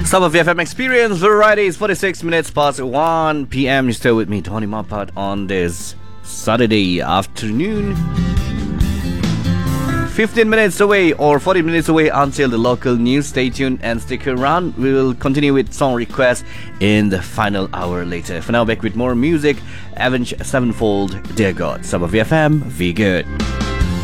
Some of FM Experience Variety is 46 minutes past 1 p.m. You stay with me, Tony Mapat, on this Saturday afternoon. 15 minutes away or 40 minutes away until the local news. Stay tuned and stick around. We will continue with song requests in the final hour later. For now, back with more music. Avenged Sevenfold, Dear God. Some of FM, be good.